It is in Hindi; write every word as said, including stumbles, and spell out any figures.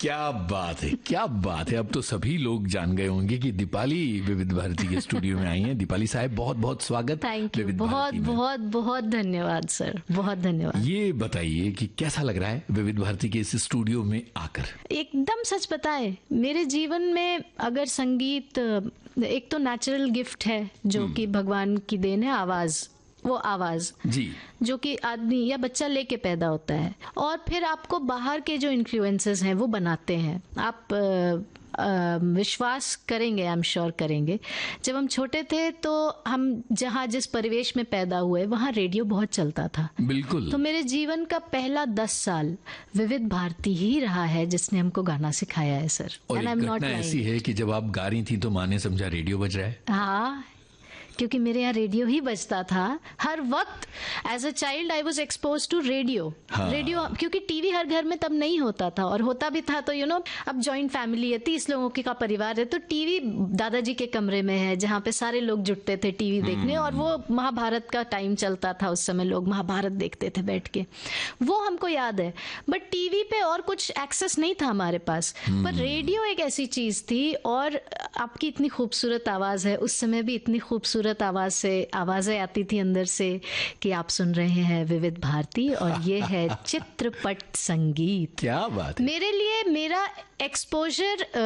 क्या बात है, क्या बात है। अब तो सभी लोग जान गए होंगे कि दीपाली विविध भारती के स्टूडियो में आई हैं। दीपाली साहब, बहुत बहुत स्वागत। थैंक यू, बहुत बहुत बहुत धन्यवाद सर, बहुत धन्यवाद। ये बताइए कि कैसा लग रहा है विविध भारती के इस स्टूडियो में आकर? एकदम सच बताए, मेरे जीवन में अगर संगीत एक तो नेचुरल गिफ्ट है जो कि भगवान की देन है, आवाज, वो आवाज जी जो कि आदमी या बच्चा लेके पैदा होता है, और फिर आपको बाहर के जो इन्फ्लुएंसेस हैं वो बनाते हैं। आप आ, आ, विश्वास करेंगे, आई एम श्योर करेंगे, जब हम छोटे थे तो हम जहाँ जिस परिवेश में पैदा हुए वहाँ रेडियो बहुत चलता था। बिल्कुल। तो मेरे जीवन का पहला दस साल विविध भारती ही रहा है जिसने हमको गाना सिखाया है सर। और एक घटना ऐसी है कि जब आप गा रही थी तो माँ ने समझा रेडियो बज रहा है। हाँ, क्योंकि मेरे यहाँ रेडियो ही बजता था हर वक्त। As a child I was expose to radio. Radio क्योंकि टीवी हर घर में तब नहीं होता था, और होता भी था तो यू नो अब जॉइंट फैमिली है, तीस लोगों के का परिवार है, तो टीवी दादाजी के कमरे में है जहाँ पे सारे लोग जुटते थे टीवी देखने, और वो महाभारत का टाइम चलता था उस समय, लोग महाभारत देखते थे बैठ के, वो हमको याद है। बट टीवी पे और कुछ एक्सेस नहीं था हमारे पास, पर रेडियो एक ऐसी चीज थी। और आपकी इतनी खूबसूरत आवाज है, उस समय भी इतनी खूबसूरत आवाज से आवाजें आती थी अंदर से कि आप सुन रहे हैं विविध भारती और ये है चित्रपट संगीत। क्या बात है। मेरे लिए मेरा एक्सपोजर